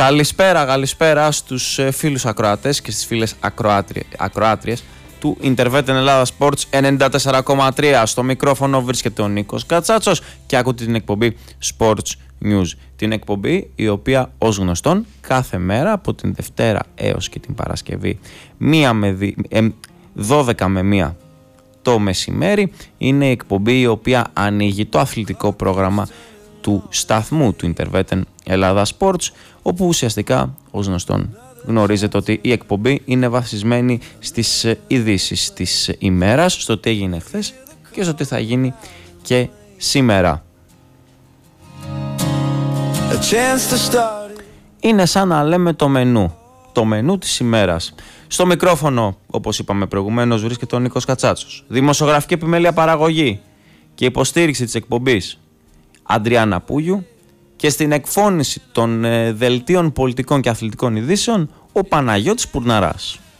Καλησπέρα στους φίλους ακροατές και στις φίλες ακροάτριες του Interveten Ελλάδα Sports 94,3. Στο μικρόφωνο βρίσκεται ο Νίκος Κατσάτσος και ακούτε την εκπομπή Sports News. Την εκπομπή η οποία ως γνωστόν κάθε μέρα από την Δευτέρα έως και την Παρασκευή 12 με 1 το μεσημέρι είναι η εκπομπή η οποία ανοίγει το αθλητικό πρόγραμμα του σταθμού του Interveten Ελλάδα Sports, όπου ουσιαστικά ως γνωστόν γνωρίζετε ότι η εκπομπή είναι βασισμένη στις ειδήσεις της ημέρας, στο τι έγινε χθες και στο τι θα γίνει και σήμερα. Είναι σαν να λέμε το μενού της ημέρας. Στο μικρόφωνο, όπως είπαμε προηγουμένως, βρίσκεται ο Νίκος Κατσάτσος. Δημοσιογραφική επιμέλεια, παραγωγή και υποστήριξη της εκπομπής Αντριάννα Πούγιου, και στην εκφώνηση των δελτίων πολιτικών και αθλητικών ειδήσεων ο Παναγιώτης Πουρναράς.